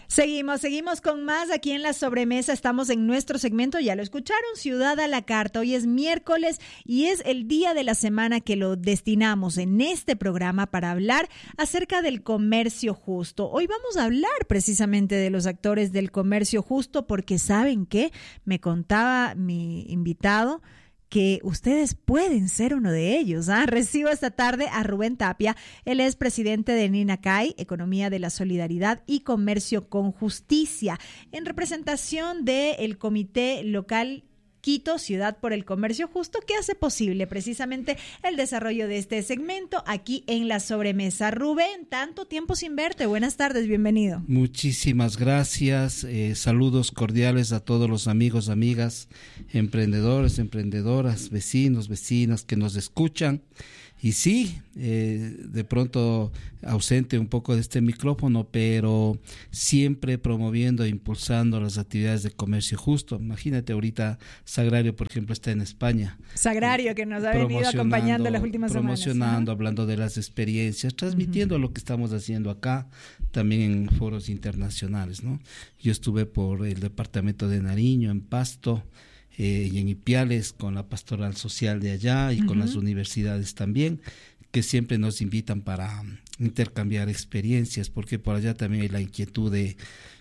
Seguimos con más aquí en La Sobremesa. Estamos en nuestro segmento, ya lo escucharon, Ciudad a la Carta. Hoy es miércoles y es el día de la semana que lo destinamos en este programa para hablar acerca del comercio justo. Hoy vamos a hablar precisamente de los actores del comercio justo porque ¿saben qué? Me contaba mi invitado que ustedes pueden ser uno de ellos. Recibo esta tarde a Rubén Tapia. Él es presidente de NINACAI, Economía de la Solidaridad y Comercio con Justicia, en representación del Comité Local Quito, Ciudad por el Comercio Justo, que hace posible precisamente el desarrollo de este segmento aquí en La Sobremesa. Rubén, tanto tiempo sin verte. Buenas tardes, bienvenido. Muchísimas gracias. Saludos cordiales a todos los amigos, amigas, emprendedores, emprendedoras, vecinos, vecinas que nos escuchan. Y sí, de pronto ausente un poco de este micrófono, pero siempre promoviendo e impulsando las actividades de comercio justo. Imagínate, ahorita Sagrario, por ejemplo, está en España. Sagrario, que nos ha venido acompañando las últimas semanas. Promocionando, hablando de las experiencias, transmitiendo lo que estamos haciendo acá, también en foros internacionales, ¿no? Yo estuve por el departamento de Nariño, en Pasto, y en Ipiales con la pastoral social de allá y con las universidades también, que siempre nos invitan para intercambiar experiencias, porque por allá también hay la inquietud de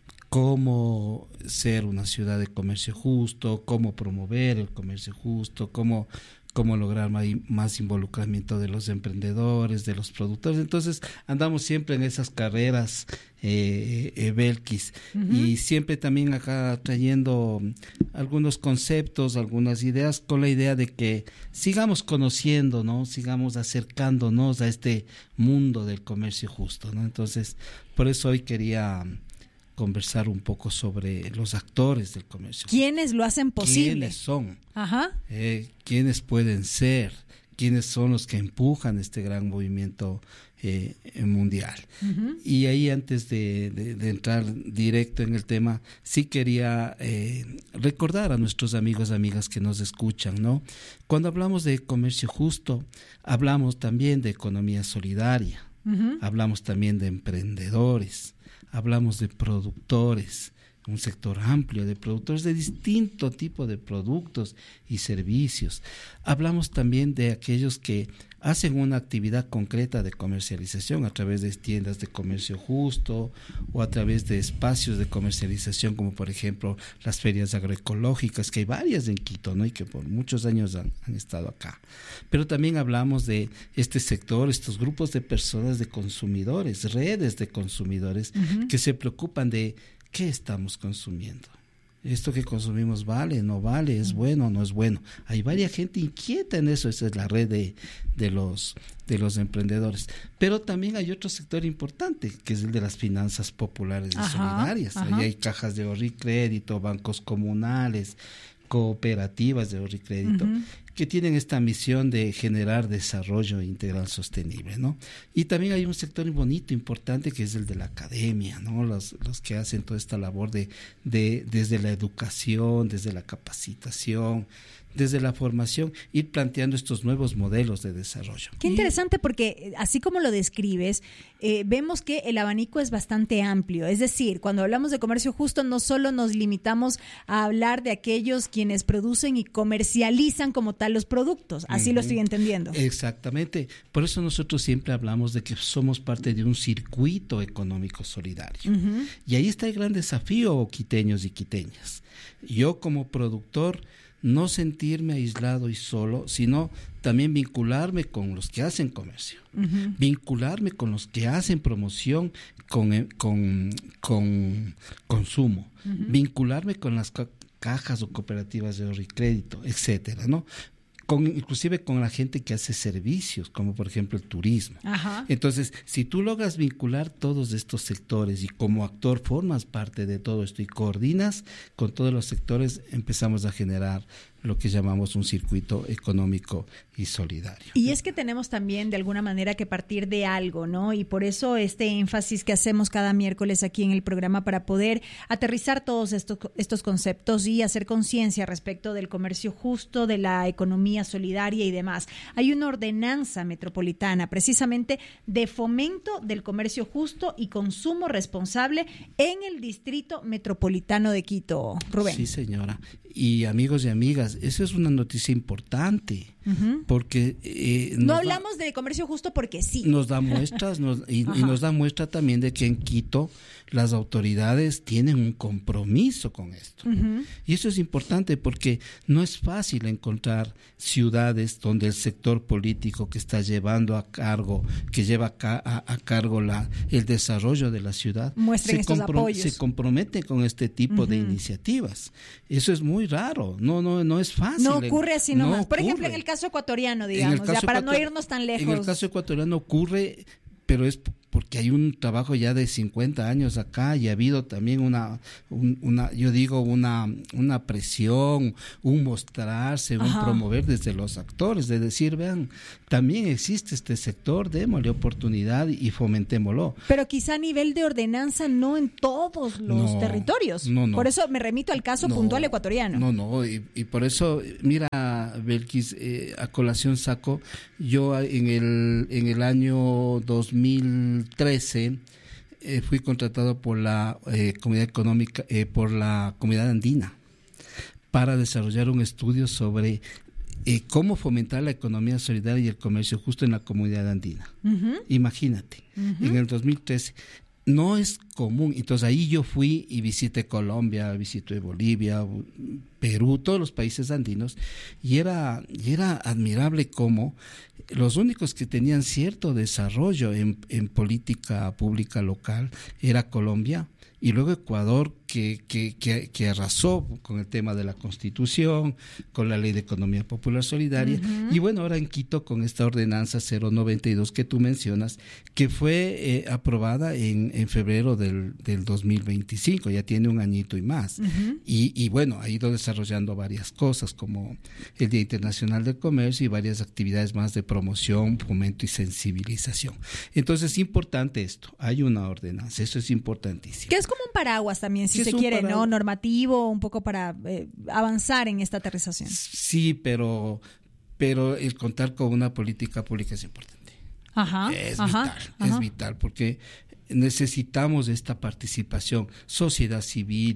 cómo ser una ciudad de comercio justo, cómo promover el comercio justo, cómo lograr más involucramiento de los emprendedores, de los productores. Entonces andamos siempre en esas carreras, Belkis, y siempre también acá trayendo algunos conceptos, algunas ideas, con la idea de que sigamos conociendo, ¿no? Sigamos acercándonos a este mundo del comercio justo, ¿no? Entonces, por eso hoy quería conversar un poco sobre los actores del comercio. ¿Quiénes lo hacen posible? ¿Quiénes son? ¿Quiénes pueden ser? ¿Quiénes son los que empujan este gran movimiento mundial? Y ahí, antes de entrar directo en el tema, sí quería recordar a nuestros amigos y amigas que nos escuchan, ¿no? Cuando hablamos de comercio justo, hablamos también de economía solidaria, hablamos también de emprendedores, hablamos de productores, un sector amplio de productores de distinto tipo de productos y servicios. Hablamos también de aquellos que hacen una actividad concreta de comercialización a través de tiendas de comercio justo o a través de espacios de comercialización, como por ejemplo las ferias agroecológicas, que hay varias en Quito, ¿no? Y que por muchos años han estado acá. Pero también hablamos de este sector, estos grupos de personas, de consumidores, redes de consumidores que se preocupan de ¿qué estamos consumiendo? ¿Esto que consumimos vale, no vale, es bueno o no es bueno? Hay varias gente inquieta en eso. Esa es la red de los emprendedores. Pero también hay otro sector importante, que es el de las finanzas populares y solidarias. Ahí hay cajas de ahorro y crédito, bancos comunales, cooperativas de ahorro y crédito, que tienen esta misión de generar desarrollo integral sostenible, ¿no? Y también hay un sector bonito, importante, que es el de la academia, ¿no? Los que hacen toda esta labor desde la educación, desde la capacitación, desde la formación, ir planteando estos nuevos modelos de desarrollo. Qué interesante, porque así como lo describes, vemos que el abanico es bastante amplio. Es decir, cuando hablamos de comercio justo, no solo nos limitamos a hablar de aquellos quienes producen y comercializan como tal los productos. Así lo estoy entendiendo. Exactamente. Por eso nosotros siempre hablamos de que somos parte de un circuito económico solidario. Y ahí está el gran desafío, quiteños y quiteñas. Yo, como productor, no sentirme aislado y solo, sino también vincularme con los que hacen comercio, vincularme con los que hacen promoción con consumo, vincularme con las cajas o cooperativas de ahorro y crédito, etcétera, ¿no? Inclusive con la gente que hace servicios, como por ejemplo el turismo. Entonces, si tú logras vincular todos estos sectores y como actor formas parte de todo esto y coordinas con todos los sectores, empezamos a generar lo que llamamos un circuito económico y solidario. Y es que tenemos también de alguna manera que partir de algo, ¿no? Y por eso este énfasis que hacemos cada miércoles aquí en el programa para poder aterrizar todos estos conceptos y hacer conciencia respecto del comercio justo, de la economía solidaria y demás. Hay una ordenanza metropolitana precisamente de fomento del comercio justo y consumo responsable en el Distrito Metropolitano de Quito. Rubén. Sí, señora. Y amigos y amigas, eso es una noticia importante, porque no hablamos de comercio justo porque sí. Nos da muestras y nos da muestra también de que en Quito las autoridades tienen un compromiso con esto. Y eso es importante porque no es fácil encontrar ciudades donde el sector político que está llevando a cargo, que lleva a cargo el desarrollo de la ciudad, se compromete con este tipo de iniciativas. Eso es muy raro, no es fácil. No ocurre así nomás. Por ejemplo, en el caso ecuatoriano, digamos, ya para no irnos tan lejos. En el caso ecuatoriano ocurre, pero es porque hay un trabajo ya de 50 años acá y ha habido también una presión, un mostrarse, un promover desde los actores, de decir, vean, también existe este sector, démosle oportunidad y fomentémoslo. Pero quizá a nivel de ordenanza no en todos los territorios. No. Por eso me remito al caso puntual ecuatoriano. Y por eso, mira, Belkis, a colación saco, yo en el año 2013 fui contratado por la Comunidad Económica, por la Comunidad Andina, para desarrollar un estudio sobre cómo fomentar la economía solidaria y el comercio justo en la Comunidad Andina. Imagínate, en el 2013. No es común, entonces ahí yo fui y visité Colombia, visité Bolivia, Perú, todos los países andinos, y era admirable cómo los únicos que tenían cierto desarrollo en política pública local era Colombia, y luego Ecuador, que arrasó con el tema de la Constitución, con la Ley de Economía Popular Solidaria, y bueno, ahora en Quito con esta ordenanza 092 que tú mencionas, que fue aprobada en febrero del 2025, ya tiene un añito y más, y bueno, ha ido desarrollando varias cosas, como el Día Internacional del Comercio y varias actividades más de promoción, fomento y sensibilización. Entonces es importante esto, hay una ordenanza, eso es importantísimo. Que es como un paraguas también, si se quiere, ¿no? Normativo, un poco para avanzar en esta aterrización. Sí, pero el contar con una política pública es importante. Es vital, porque necesitamos esta participación, sociedad civil,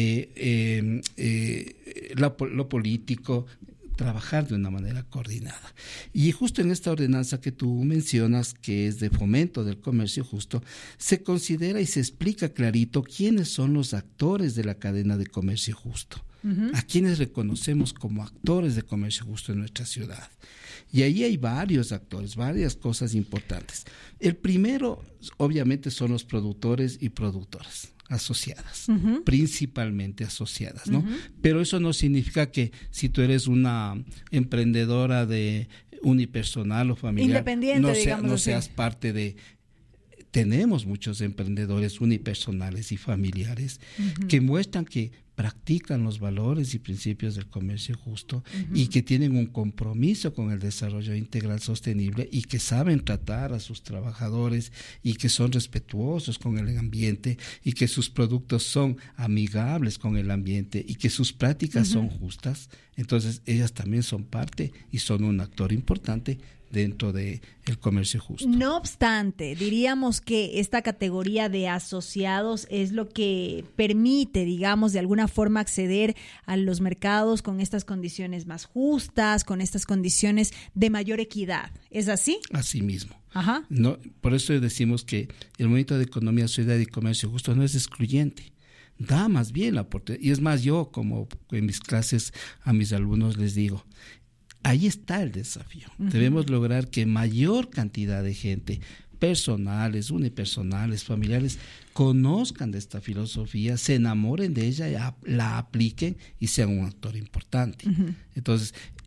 lo político, trabajar de una manera coordinada. Y justo en esta ordenanza que tú mencionas, que es de fomento del comercio justo, se considera y se explica clarito quiénes son los actores de la cadena de comercio justo, a quienes reconocemos como actores de comercio justo en nuestra ciudad. Y ahí hay varios actores, varias cosas importantes. El primero, obviamente, son los productores y productoras asociadas, principalmente asociadas, ¿no? Pero eso no significa que si tú eres una emprendedora de unipersonal o familiar, independiente, no seas parte de... Tenemos muchos emprendedores unipersonales y familiares que muestran que practican los valores y principios del comercio justo y que tienen un compromiso con el desarrollo integral sostenible y que saben tratar a sus trabajadores y que son respetuosos con el ambiente y que sus productos son amigables con el ambiente y que sus prácticas son justas. Entonces ellas también son parte y son un actor importante dentro de el comercio justo. No obstante, diríamos que esta categoría de asociados es lo que permite, digamos, de alguna forma acceder a los mercados con estas condiciones más justas, con estas condiciones de mayor equidad. ¿Es así? Así mismo. No, por eso decimos que el movimiento de economía, solidaria y comercio justo no es excluyente. Da más bien la oportunidad. Y es más, yo como en mis clases a mis alumnos les digo, ahí está el desafío. Debemos lograr que mayor cantidad de gente, personales, unipersonales, familiares, conozcan de esta filosofía, se enamoren de ella, la apliquen y sean un actor importante. Entonces,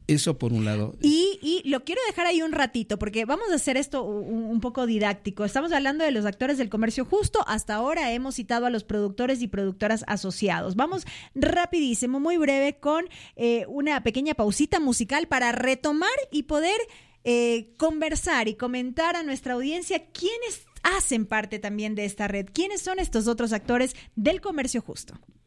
Eso por un lado. Y lo quiero dejar ahí un ratito, porque vamos a hacer esto un poco didáctico. Estamos hablando de los actores del comercio justo. Hasta ahora hemos citado a los productores y productoras asociados. Vamos rapidísimo, muy breve, con una pequeña pausita musical para retomar y poder conversar y comentar a nuestra audiencia quiénes hacen parte también de esta red. ¿Quiénes son estos otros actores del comercio justo?